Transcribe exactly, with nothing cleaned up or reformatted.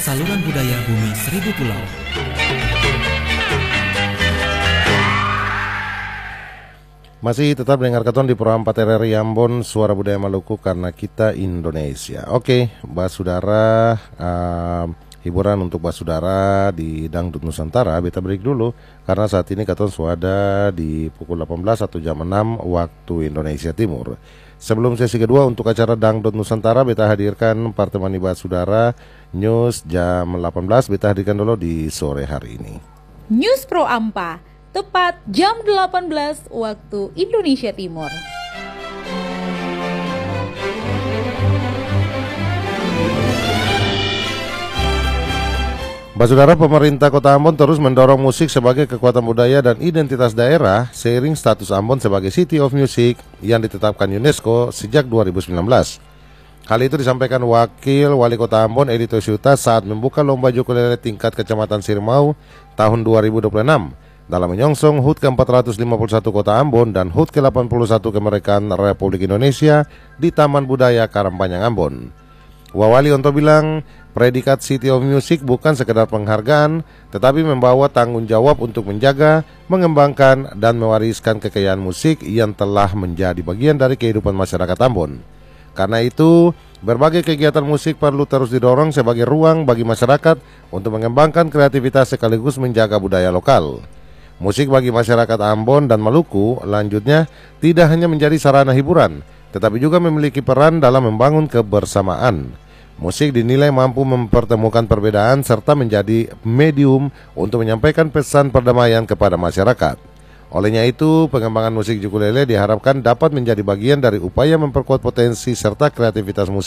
saluran budaya Bumi Seribu Pulau. Masih tetap dengar keton di program empat R R I Ambon, Suara Budaya Maluku karena kita Indonesia. Oke, Basudara, uh, hiburan untuk Basudara di Dangdut Nusantara. Beta break dulu karena saat ini keton suada di pukul delapan belas atau jam enam waktu Indonesia Timur. Sebelum sesi kedua untuk acara Dangdut Nusantara, beta hadirkan pertemuan Basudara News jam delapan belas. Beta hadirkan dulu di sore hari ini. News Pro Ampa tepat jam delapan belas waktu Indonesia Timur. Basudara, pemerintah Kota Ambon terus mendorong musik sebagai kekuatan budaya dan identitas daerah seiring status Ambon sebagai City of Music yang ditetapkan UNESCO sejak dua ribu sembilan belas. Hal itu disampaikan Wakil Wali Kota Ambon Edito Syuta saat membuka lomba ukulele tingkat Kecamatan Sirmau tahun dua ribu dua puluh enam. Dalam menyongsong H U T ke empat ratus lima puluh satu Kota Ambon dan H U T ke delapan puluh satu kemerdekaan Republik Indonesia di Taman Budaya Karangpanjang Ambon. Wawali Onto bilang, predikat City of Music bukan sekedar penghargaan, tetapi membawa tanggung jawab untuk menjaga, mengembangkan, dan mewariskan kekayaan musik yang telah menjadi bagian dari kehidupan masyarakat Ambon. Karena itu, berbagai kegiatan musik perlu terus didorong sebagai ruang bagi masyarakat untuk mengembangkan kreativitas sekaligus menjaga budaya lokal. Musik bagi masyarakat Ambon dan Maluku lanjutnya tidak hanya menjadi sarana hiburan, tetapi juga memiliki peran dalam membangun kebersamaan. Musik dinilai mampu mempertemukan perbedaan serta menjadi medium untuk menyampaikan pesan perdamaian kepada masyarakat. Olehnya itu, pengembangan musik ukulele diharapkan dapat menjadi bagian dari upaya memperkuat potensi serta kreativitas musik